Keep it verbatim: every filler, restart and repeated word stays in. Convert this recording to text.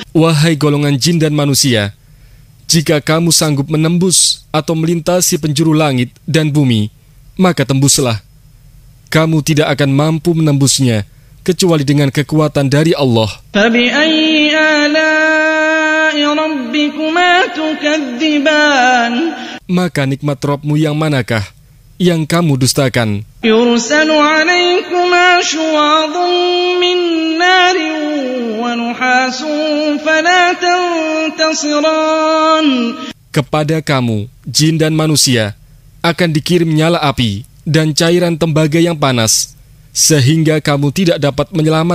Wahai golongan jin dan manusia, jika kamu sanggup menembus atau melintasi penjuru langit dan bumi, maka tembuslah. Kamu tidak akan mampu menembusnya kecuali dengan kekuatan dari Allah. فَبِأَيِّ آلَاءِ رَبِّكُمَا تُكَذِّبَانِ Maka nikmat Rabb-Mu yang manakah yang kamu dustakan? يُرْسَلُ عَلَيْكُمَا شُوَاظٌ مِّن نَّارٍ وَنُحَاسٌ فَلَا تَنتَصِرَانِ Kepada kamu, jin dan manusia, akan dikirim nyala api dan cairan tembaga yang panas, sehingga kamu tidak dapat menyelamatkan